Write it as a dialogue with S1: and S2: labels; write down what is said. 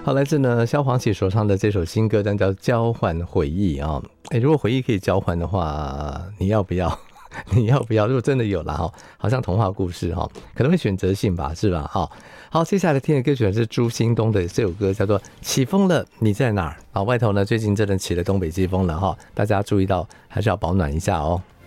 S1: 好，来自呢萧煌奇所唱的这首新歌单叫《交换回忆》啊。如果回忆可以交换的话，你要不要？你要不要？如果真的有啦哈，好像童话故事哈，可能会选择性吧，是吧？好，接下来听的歌曲是朱兴东的这首歌，叫做《起风了，你在哪儿》。外头呢最近真的起了东北季风了哈，大家注意到还是要保暖一下哦。